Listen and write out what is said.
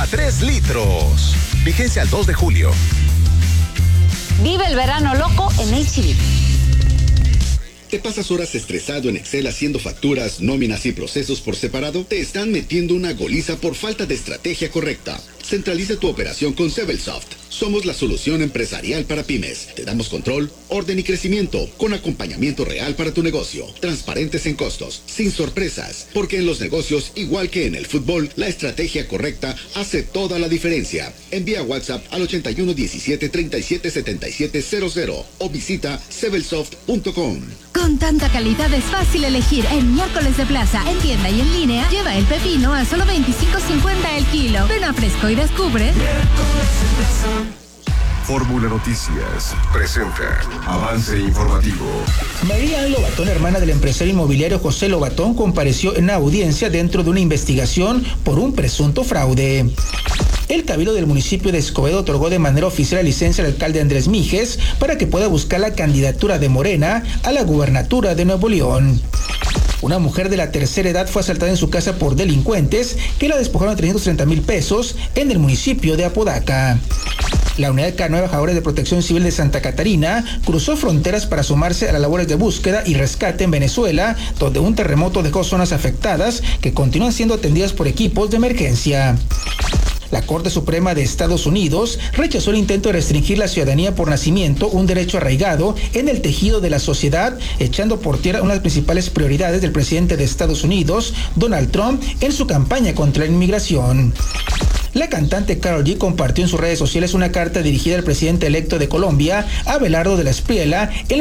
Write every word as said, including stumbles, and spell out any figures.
a tres litros. Vigencia al dos de julio. Vive el verano loco en H E B. ¿Te pasas horas estresado en Excel haciendo facturas, nóminas y procesos por separado? Te están metiendo una goliza por falta de estrategia correcta. Centraliza tu operación con Sebelsoft. Somos la solución empresarial para pymes. Te damos control, orden y crecimiento, con acompañamiento real para tu negocio. Transparentes en costos, sin sorpresas. Porque en los negocios, igual que en el fútbol, la estrategia correcta hace toda la diferencia. Envía WhatsApp al ochenta y uno diecisiete treinta y siete setenta y siete cero cero o visita sebelsoft punto com. Con tanta calidad es fácil elegir en miércoles de plaza, en tienda y en línea. Lleva el pepino a solo veinticinco cincuenta el kilo. Ven a Fresco y descubre. Fórmula Noticias presenta Avance Informativo. María Lobatón, hermana del empresario inmobiliario José Lobatón, compareció en la audiencia dentro de una investigación por un presunto fraude. El Cabildo del municipio de Escobedo otorgó de manera oficial la licencia al alcalde Andrés Mijes para que pueda buscar la candidatura de Morena a la gubernatura de Nuevo León. Una mujer de la tercera edad fue asaltada en su casa por delincuentes que la despojaron de trescientos treinta mil pesos en el municipio de Apodaca. La Unidad de Canoa de Bajadores de Protección Civil de Santa Catarina cruzó fronteras para sumarse a las labores de búsqueda y rescate en Venezuela, donde un terremoto dejó zonas afectadas que continúan siendo atendidas por equipos de emergencia. La Corte Suprema de Estados Unidos rechazó el intento de restringir la ciudadanía por nacimiento, un derecho arraigado en el tejido de la sociedad, echando por tierra una de las principales prioridades del presidente de Estados Unidos, Donald Trump, en su campaña contra la inmigración. La cantante Karol G compartió en sus redes sociales una carta dirigida al presidente electo de Colombia, Abelardo de la Espriella, en